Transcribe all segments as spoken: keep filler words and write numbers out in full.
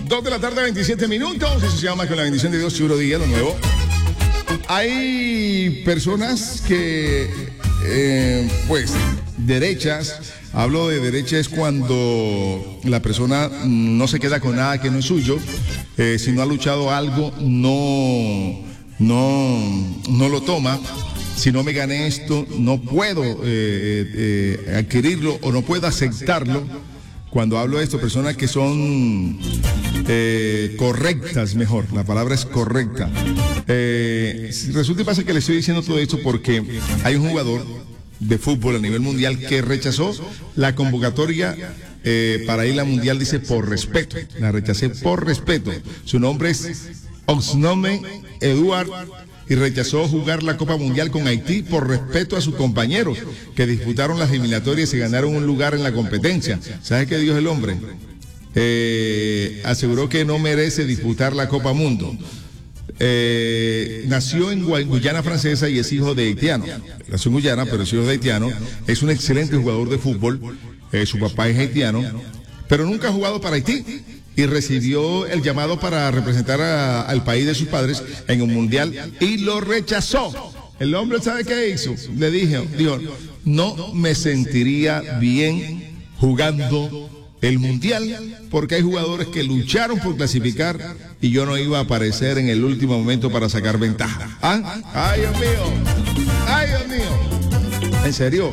dos de la tarde, veintisiete minutos. Eso se llama Con la bendición de Dios, seguro día, lo nuevo. Hay personas que, eh, pues, derechas. Hablo de derecha es cuando la persona no se queda con nada que no es suyo. Eh, si no ha luchado algo, no, no, no lo toma. Si no me gané esto, no puedo eh, eh, adquirirlo o no puedo aceptarlo. Cuando hablo de esto, personas que son eh, correctas, mejor, la palabra es correcta. Eh, resulta y pasa que le estoy diciendo todo esto porque hay un jugador de fútbol a nivel mundial que rechazó la convocatoria eh, para ir a la mundial, dice por respeto. La rechacé por respeto. Su nombre es Oxnome Eduard y rechazó jugar la Copa Mundial con Haití por respeto a sus compañeros que disputaron las eliminatorias y ganaron un lugar en la competencia. ¿Sabe qué dijo el hombre? Eh, aseguró que no merece disputar la Copa Mundo. Eh, nació en Guyana Francesa y es hijo de haitiano. Nació en Guyana, pero es hijo de haitiano. Es un excelente jugador de fútbol. Eh, su papá es haitiano, pero nunca ha jugado para Haití. Y recibió el llamado para representar a, al país de sus padres en un mundial y lo rechazó. El hombre, ¿sabe qué hizo? Le dije, dijo, no me sentiría bien jugando el mundial porque hay jugadores que lucharon por clasificar y yo no iba a aparecer en el último momento para sacar ventaja. ¿Ah? ¡Ay, Dios mío! ¡Ay, Dios mío! ¿En serio?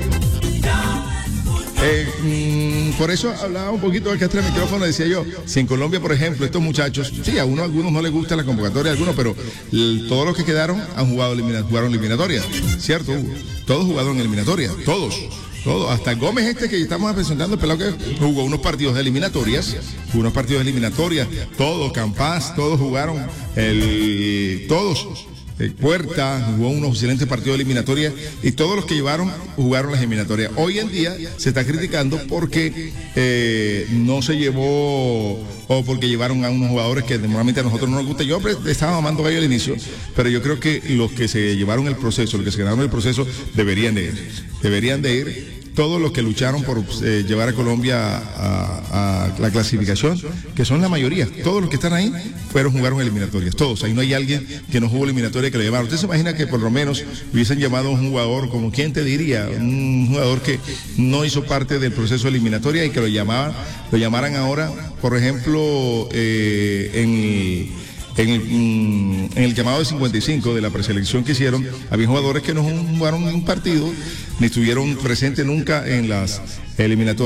Eh, mmm, por eso hablaba un poquito del castre del micrófono, decía yo, si en Colombia, por ejemplo, estos muchachos, sí, a uno, a algunos no les gusta la convocatoria, a algunos, pero el, todos los que quedaron han jugado elimina, jugaron eliminatoria, ¿cierto? Todos jugaron eliminatoria, todos, todos, hasta Gómez este que estamos presentando, el pelado que jugó unos partidos de eliminatorias, jugó unos partidos de eliminatorias, todos, Campas, todos jugaron, el, todos. Eh, Puerta jugó unos excelentes partidos de eliminatoria y todos los que llevaron jugaron las eliminatorias. Hoy en día se está criticando porque eh, no se llevó o porque llevaron a unos jugadores que normalmente a nosotros no nos gusta. Yo estaba amando a ellos al inicio, pero yo creo que los que se llevaron el proceso, los que se ganaron el proceso, deberían de ir. Deberían de ir. Todos los que lucharon por eh, llevar a Colombia a, a la clasificación, que son la mayoría, todos los que están ahí fueron jugaron eliminatorias, todos. Ahí no hay alguien que no jugó eliminatoria que lo llevaron. Usted se imagina que por lo menos hubiesen llamado a un jugador, como quién te diría, un jugador que no hizo parte del proceso eliminatoria y que lo llamaban, lo llamaran ahora, por ejemplo, eh, en En el, en el llamado de cincuenta y cinco de la preselección que hicieron, había jugadores que no jugaron un partido ni estuvieron presentes nunca en las eliminatorias.